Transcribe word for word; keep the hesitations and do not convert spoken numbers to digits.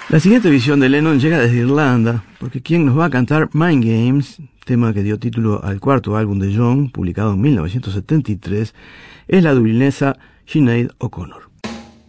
La siguiente visión de Lennon llega desde Irlanda, porque quien nos va a cantar Mind Games, tema que dio título al cuarto álbum de John, publicado en mil novecientos setenta y tres, es la dublinesa Sinead O'Connor.